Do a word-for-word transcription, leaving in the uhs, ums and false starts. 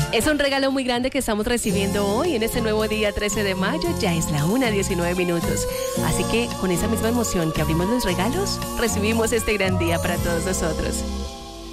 Es un regalo muy grande que estamos recibiendo hoy en este nuevo día trece de mayo. Ya es la una diecinueve minutos. Así que con esa misma emoción que abrimos los regalos, recibimos este gran día para todos nosotros.